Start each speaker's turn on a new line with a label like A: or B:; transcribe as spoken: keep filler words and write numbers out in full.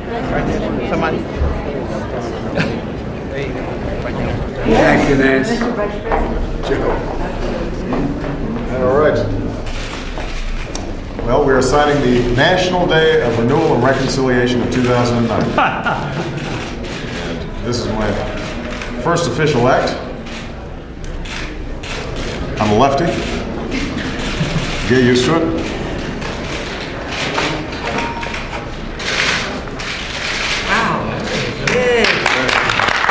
A: Somebody.
B: Thank you, Nancy.
C: All right. Well, we are signing the National Day of Renewal and Reconciliation of two thousand nine. And this is my first official act. I'm a lefty. Get used to it.